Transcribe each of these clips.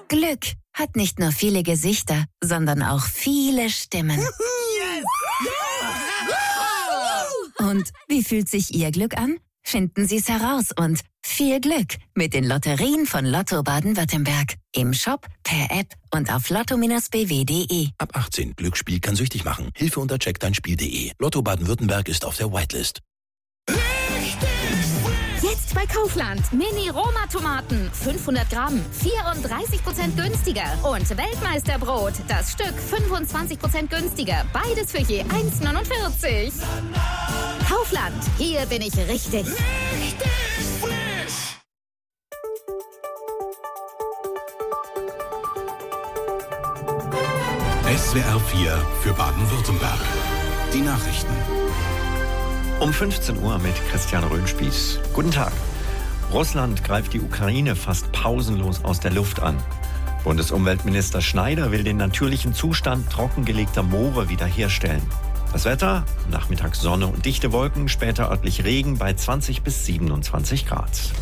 Glück hat nicht nur viele Gesichter, sondern auch viele Stimmen. Yes! Und wie fühlt sich Ihr Glück an? Finden Sie es heraus und viel Glück mit den Lotterien von Lotto Baden-Württemberg. Im Shop, per App und auf lotto-bw.de. Ab 18. Glücksspiel kann süchtig machen. Hilfe unter checkdeinspiel.de. Lotto Baden-Württemberg ist auf der Whitelist. Jetzt bei Kaufland. Mini-Roma-Tomaten. 500 Gramm. 34% günstiger. Und Weltmeisterbrot. Das Stück 25% günstiger. Beides für je 1,49. Kaufland. Hier bin ich richtig. SWR 4 für Baden-Württemberg. Die Nachrichten. Um 15 Uhr mit Christian Röhnspieß. Guten Tag. Russland greift die Ukraine fast pausenlos aus der Luft an. Bundesumweltminister Schneider will den natürlichen Zustand trockengelegter Moore wiederherstellen. Das Wetter, nachmittags Sonne und dichte Wolken, später örtlich Regen bei 20 bis 27 Grad.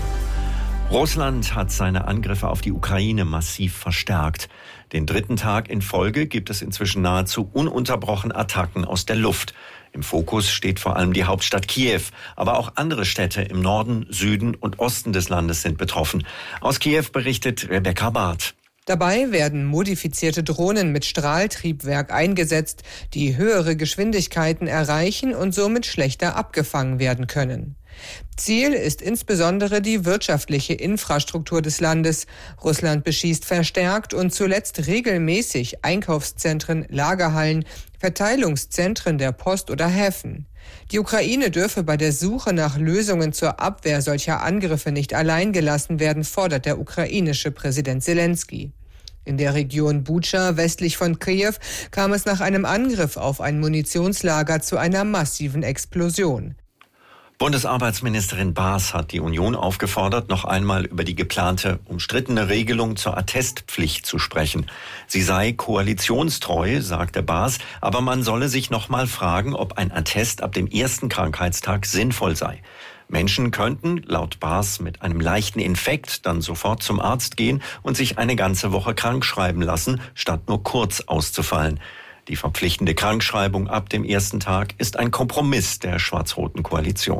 Russland hat seine Angriffe auf die Ukraine massiv verstärkt. Den dritten Tag in Folge gibt es inzwischen nahezu ununterbrochen Attacken aus der Luft. Im Fokus steht vor allem die Hauptstadt Kiew, aber auch andere Städte im Norden, Süden und Osten des Landes sind betroffen. Aus Kiew berichtet Rebecca Barth. Dabei werden modifizierte Drohnen mit Strahltriebwerk eingesetzt, die höhere Geschwindigkeiten erreichen und somit schlechter abgefangen werden können. Ziel ist insbesondere die wirtschaftliche Infrastruktur des Landes. Russland beschießt verstärkt und zuletzt regelmäßig Einkaufszentren, Lagerhallen, Verteilungszentren der Post oder Häfen. Die Ukraine dürfe bei der Suche nach Lösungen zur Abwehr solcher Angriffe nicht allein gelassen werden, fordert der ukrainische Präsident Selenskyj. In der Region Butscha westlich von Kiew kam es nach einem Angriff auf ein Munitionslager zu einer massiven Explosion. Bundesarbeitsministerin Baas hat die Union aufgefordert, noch einmal über die geplante, umstrittene Regelung zur Attestpflicht zu sprechen. Sie sei koalitionstreu, sagte Baas, aber man solle sich noch mal fragen, ob ein Attest ab dem ersten Krankheitstag sinnvoll sei. Menschen könnten, laut Baas, mit einem leichten Infekt dann sofort zum Arzt gehen und sich eine ganze Woche krank schreiben lassen, statt nur kurz auszufallen. Die verpflichtende Krankschreibung ab dem ersten Tag ist ein Kompromiss der schwarz-roten Koalition.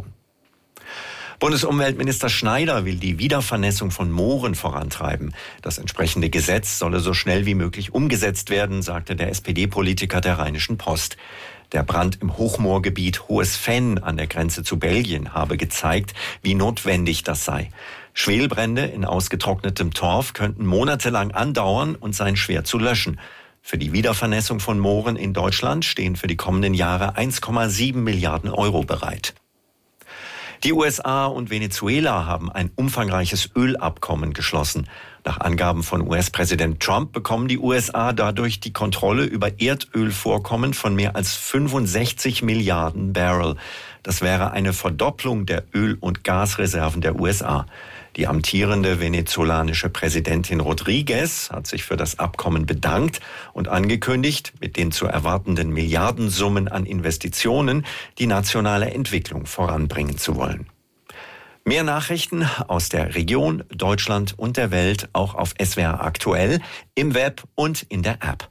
Bundesumweltminister Schneider will die Wiedervernässung von Mooren vorantreiben. Das entsprechende Gesetz solle so schnell wie möglich umgesetzt werden, sagte der SPD-Politiker der Rheinischen Post. Der Brand im Hochmoorgebiet Hohes Fenn an der Grenze zu Belgien habe gezeigt, wie notwendig das sei. Schwelbrände in ausgetrocknetem Torf könnten monatelang andauern und seien schwer zu löschen. Für die Wiedervernässung von Mooren in Deutschland stehen für die kommenden Jahre 1,7 Milliarden Euro bereit. Die USA und Venezuela haben ein umfangreiches Ölabkommen geschlossen. Nach Angaben von US-Präsident Trump bekommen die USA dadurch die Kontrolle über Erdölvorkommen von mehr als 65 Milliarden Barrel. Das wäre eine Verdopplung der Öl- und Gasreserven der USA. Die amtierende venezolanische Präsidentin Rodriguez hat sich für das Abkommen bedankt und angekündigt, mit den zu erwartenden Milliardensummen an Investitionen die nationale Entwicklung voranbringen zu wollen. Mehr Nachrichten aus der Region, Deutschland und der Welt auch auf SWR aktuell, im Web und in der App.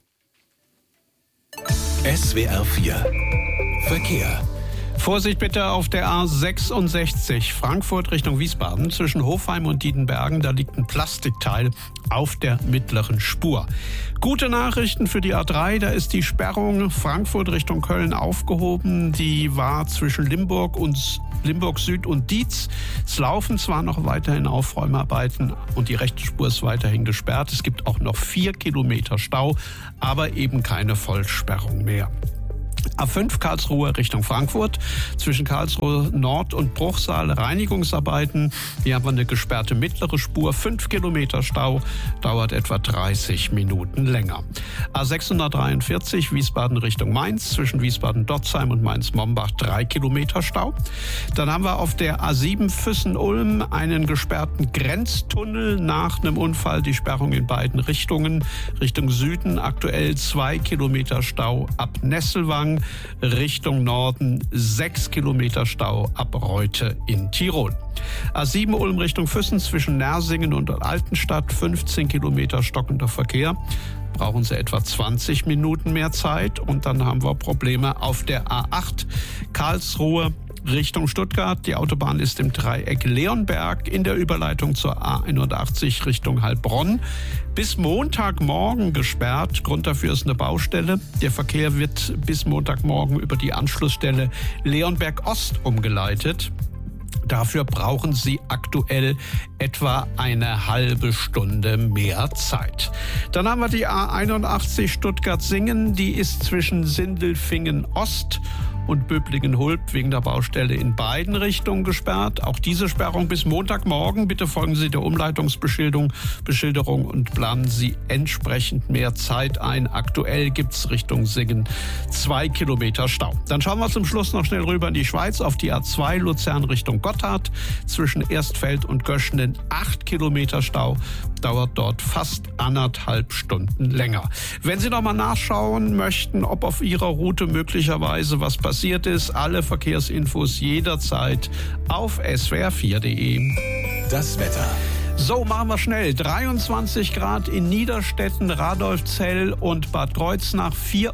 SWR 4 Verkehr. Vorsicht bitte auf der A66 Frankfurt Richtung Wiesbaden zwischen Hofheim und Diedenbergen. Da liegt ein Plastikteil auf der mittleren Spur. Gute Nachrichten für die A3. Da ist die Sperrung Frankfurt Richtung Köln aufgehoben. Die war zwischen Limburg Süd und Dietz. Es laufen zwar noch weiterhin Aufräumarbeiten und die rechte Spur ist weiterhin gesperrt. Es gibt auch noch 4 Kilometer Stau, aber eben keine Vollsperrung mehr. A5 Karlsruhe Richtung Frankfurt. Zwischen Karlsruhe Nord und Bruchsal Reinigungsarbeiten. Hier haben wir eine gesperrte mittlere Spur. 5 Kilometer Stau. Dauert etwa 30 Minuten länger. A643 Wiesbaden Richtung Mainz. Zwischen Wiesbaden-Dotzheim und Mainz-Mombach 3 Kilometer Stau. Dann haben wir auf der A7 Füssen-Ulm einen gesperrten Grenztunnel nach einem Unfall. Die Sperrung in beiden Richtungen. Richtung Süden aktuell 2 Kilometer Stau ab Nesselwang. Richtung Norden 6 Kilometer Stau ab Reute in Tirol. A7 Ulm Richtung Füssen zwischen Nersingen und Altenstadt 15 Kilometer stockender Verkehr. Brauchen Sie etwa 20 Minuten mehr Zeit und dann haben wir Probleme auf der A8 Karlsruhe Richtung Stuttgart. Die Autobahn ist im Dreieck Leonberg in der Überleitung zur A81 Richtung Heilbronn bis Montagmorgen gesperrt. Grund dafür ist eine Baustelle. Der Verkehr wird bis Montagmorgen über die Anschlussstelle Leonberg Ost umgeleitet. Dafür brauchen Sie aktuell etwa eine halbe Stunde mehr Zeit. Dann haben wir die A81 Stuttgart-Singen. Die ist zwischen Sindelfingen Ost und Böblingen-Hulb wegen der Baustelle in beiden Richtungen gesperrt. Auch diese Sperrung bis Montagmorgen. Bitte folgen Sie der Umleitungsbeschilderung und planen Sie entsprechend mehr Zeit ein. Aktuell gibt es Richtung Singen 2 Kilometer Stau. Dann schauen wir zum Schluss noch schnell rüber in die Schweiz auf die A2 Luzern Richtung Gotthard. Zwischen Erstfeld und Göschenen 8 Kilometer Stau. Dauert dort fast 1,5 Stunden länger. Wenn Sie noch mal nachschauen möchten, ob auf Ihrer Route möglicherweise was passiert ist, alle Verkehrsinfos jederzeit auf swr4.de. Das Wetter. So, machen wir schnell. 23 Grad in Niederstetten, Radolfzell und Bad Kreuznach,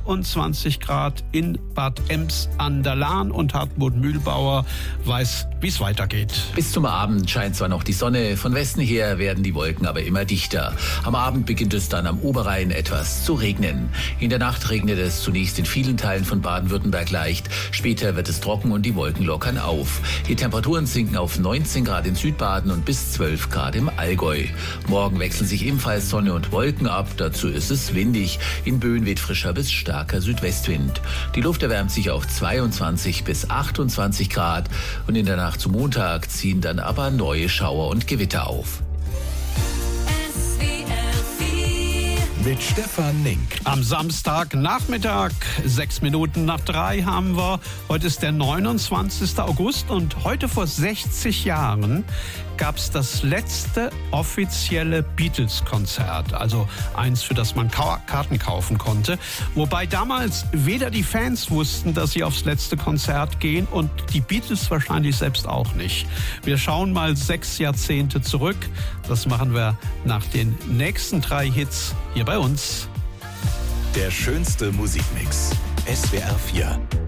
24 Grad in Bad Ems an der Lahn und Hartmut Mühlbauer weiß, wie es weitergeht. Bis zum Abend scheint zwar noch die Sonne, von Westen her werden die Wolken aber immer dichter. Am Abend beginnt es dann am Oberrhein etwas zu regnen. In der Nacht regnet es zunächst in vielen Teilen von Baden-Württemberg leicht, später wird es trocken und die Wolken lockern auf. Die Temperaturen sinken auf 19 Grad in Südbaden und bis 12 Grad im Allgäu. Morgen wechseln sich ebenfalls Sonne und Wolken ab, dazu ist es windig. In Böen weht frischer bis starker Südwestwind. Die Luft erwärmt sich auf 22 bis 28 Grad und in der Nacht zum Montag ziehen dann aber neue Schauer und Gewitter auf. Mit Stefan Link. Am Samstagnachmittag, 6 Minuten nach 3 haben wir. Heute ist der 29. August und heute vor 60 Jahren gab es das letzte offizielle Beatles-Konzert. Also eins, für das man Karten kaufen konnte. Wobei damals weder die Fans wussten, dass sie aufs letzte Konzert gehen und die Beatles wahrscheinlich selbst auch nicht. Wir schauen mal 6 Jahrzehnte zurück. Das machen wir nach den nächsten 3 Hits hier bei uns. Der schönste Musikmix. SWR 4.